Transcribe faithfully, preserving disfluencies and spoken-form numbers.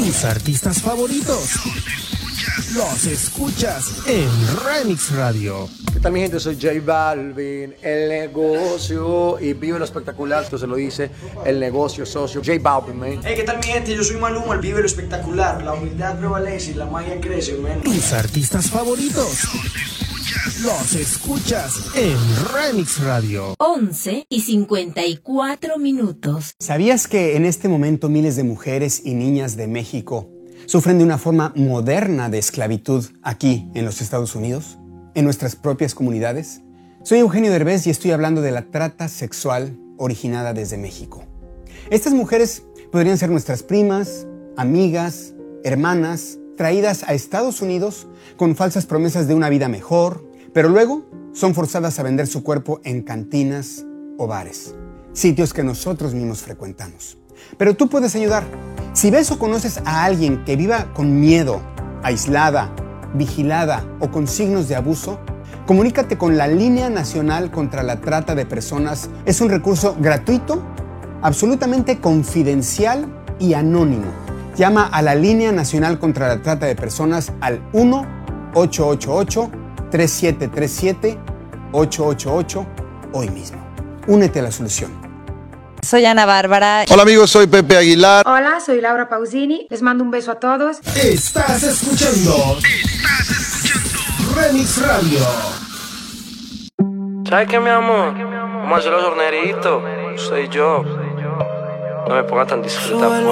Tus artistas favoritos los escuchas en Remix Radio. ¿Qué tal, mi gente? Soy J Balvin, el negocio, y vive lo espectacular. Esto se lo dice el negocio socio J Balvin, man. Hey, ¿qué tal, mi gente? Yo soy Maluma, el vive lo espectacular. La humildad prevalece y la magia crece, man. Tus artistas favoritos los escuchas en Remix Radio. once y cincuenta y cuatro minutos. ¿Sabías que en este momento miles de mujeres y niñas de México sufren de una forma moderna de esclavitud aquí en los Estados Unidos, en nuestras propias comunidades? Soy Eugenio Derbez y estoy hablando de la trata sexual originada desde México. Estas mujeres podrían ser nuestras primas, amigas, hermanas, traídas a Estados Unidos con falsas promesas de una vida mejor, pero luego son forzadas a vender su cuerpo en cantinas o bares, sitios que nosotros mismos frecuentamos. Pero tú puedes ayudar. Si ves o conoces a alguien que viva con miedo, aislada, vigilada o con signos de abuso, comunícate con la Línea Nacional contra la Trata de Personas. Es un recurso gratuito, absolutamente confidencial y anónimo. Llama a la Línea Nacional contra la Trata de Personas al uno ocho ocho ocho, tres siete tres siete, ocho ocho ocho hoy mismo. Únete a la solución. Soy Ana Bárbara. Hola amigos, soy Pepe Aguilar. Hola, soy Laura Pausini. Les mando un beso a todos. Estás escuchando, Estás escuchando Remix Radio. ¿Sabes qué, mi amor? Vamos a hacer los horneritos. Soy yo. No me pongas tan disfrutado.